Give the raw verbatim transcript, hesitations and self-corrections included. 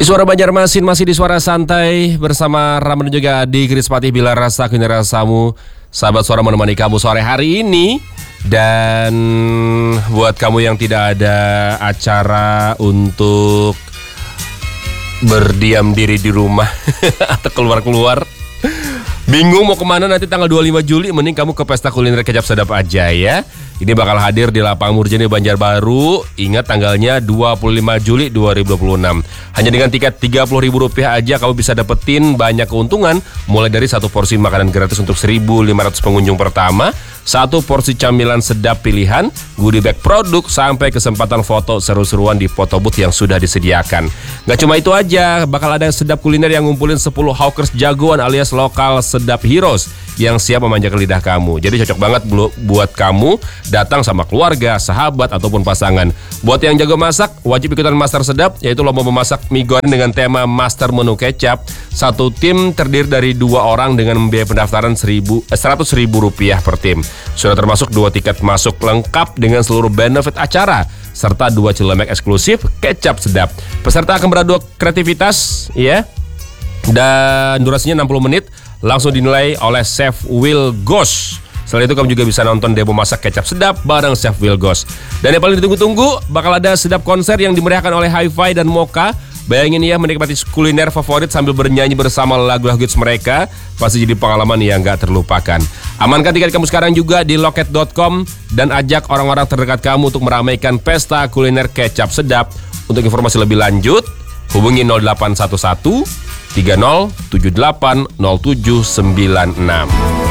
Suara Banjarmasin masih di Suara Santai bersama Ramen dan juga Adi Krispatih. Bila rasa kuliner rasamu, sahabat Suara menemani kamu sore hari ini. Dan buat kamu yang tidak ada acara untuk berdiam diri di rumah atau keluar-keluar, bingung mau kemana nanti tanggal dua puluh lima Juli, mending kamu ke Pesta Kuliner Kecap Sedap aja ya. Ini bakal hadir di Lapang Murjani Banjarbaru. Ingat tanggalnya dua puluh lima Juli dua ribu dua puluh enam. Hanya dengan tiket tiga puluh ribu rupiah aja kamu bisa dapetin banyak keuntungan. Mulai dari satu porsi makanan gratis untuk seribu lima ratus pengunjung pertama, satu porsi camilan sedap pilihan, goodie bag produk, sampai kesempatan foto seru-seruan di foto booth yang sudah disediakan. Gak cuma itu aja, bakal ada sedap kuliner yang ngumpulin sepuluh hawkers jagoan alias lokal sedap heroes yang siap memanjakan lidah kamu. Jadi cocok banget buat kamu datang sama keluarga, sahabat, ataupun pasangan. Buat yang jago masak, wajib ikutan Master Sedap, yaitu lomba memasak mie goreng dengan tema Master Menu Kecap. Satu tim terdiri dari dua orang dengan biaya pendaftaran seratus ribu rupiah per tim. Sudah termasuk dua tiket masuk lengkap dengan seluruh benefit acara, serta dua celemek eksklusif Kecap Sedap. Peserta akan beradu kreativitas, ya, dan durasinya enam puluh menit. Langsung dinilai oleh Chef Will Ghost. Selain itu kamu juga bisa nonton demo masak kecap sedap bareng Chef Will Ghost. Dan yang paling ditunggu-tunggu, bakal ada sedap konser yang dimeriahkan oleh Hi-Fi dan Mocha. Bayangin ya, menikmati kuliner favorit sambil bernyanyi bersama lagu-lagu hits mereka. Pasti jadi pengalaman yang gak terlupakan. Amankan tiket kamu sekarang juga di loket dot com dan ajak orang-orang terdekat kamu untuk meramaikan Pesta Kuliner Kecap Sedap. Untuk informasi lebih lanjut, hubungi nol delapan satu satu tiga nol tujuh delapan nol tujuh sembilan enam.